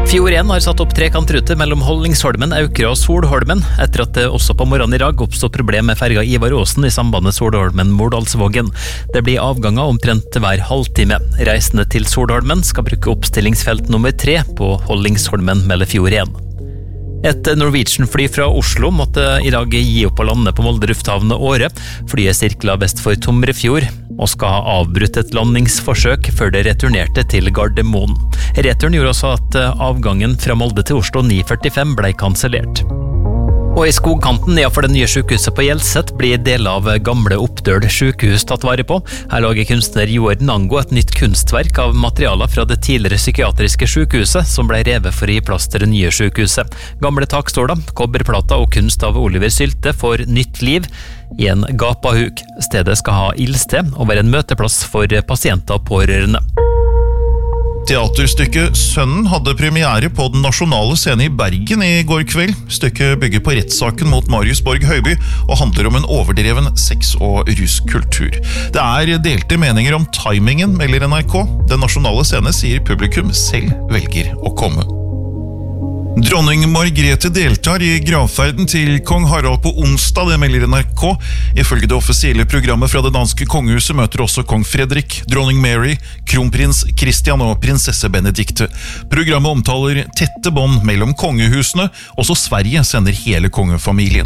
Fjord 1 har satt opp trekantrute mellom Hollingsholmen, Aukra og Solholmen, etter at det også på morgenen i dag oppstod problem med ferga Ivar Aasen i sambandet Solholmen-Mordalsvågen. Det blir avganger omtrent hver halvtime. Reisende til Solholmen skal bruke oppstillingsfelt nummer 3 på Hollingsholmen mellom Fjord 1. Et Norwegian-fly fra Oslo måtte i dag gi opp å lande på Molde lufthavn Åre. Flyet sirklet vest for Tomrefjord og skal ha avbrutt et landingsforsøk før det returnerte til Gardermoen. Returen gjorde også at avgangen fra Molde til Oslo 9:45 ble kansellert. Og i skogkanten nedenfor det nye sykehuset på Hjelset blir deler av gamle Oppdøl sykehus tatt vare på. Her lager kunstner Joar Nango et nytt kunstverk av materialer fra det tidligere psykiatriske sykehuset som ble revet for å gi plass til det nye sykehuset. Gamle takståler, kobberplater og kunst av Oliver Sylte får nytt liv i en gapahuk. Stedet skal ha ildsted og være en møteplass for pasienter og pårørende. Teaterstykket Sønnen hadde premiere på Den nasjonale scene i Bergen i går kveld. Stykket bygger på rettssaken mot Marius Borg Høiby og handler om en overdreven sex- og ruskultur. Det er delte meninger om timingen, melder NRK. Den nasjonale scene sier publikum selv velger å komme. Dronning Margrethe deltar i gravferden til kong Harald på onsdag, det melder NRK. Ifølge det offisielle programmet fra det danske kongehuset møter også kong Fredrik, dronning Mary, kronprins Christian og prinsesse Benedikte. Programmet omtaler tette bånd mellom kongehusene, også Sverige sender hele kongefamilien.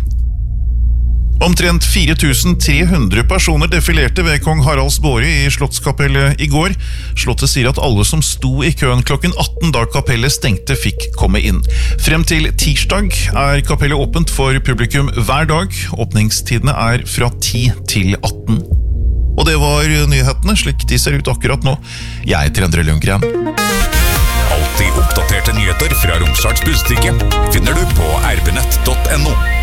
Omtrent 4300 personer defilerte ved kong Haralds båre i Slottskapellet i går. Slottet sier at alle som sto i køen klokken 18 da kapellet stengte fikk komme inn. Frem til tirsdag er kapellet åpent for publikum hver dag. Åpningstidene er fra 10 til 18. Og det var nyhetene, slik de ser ut akkurat nå. Jeg heter Endre Lundgren. Alltid oppdaterte nyheter fra Romsdals Budstikke finner du på rbnett.no.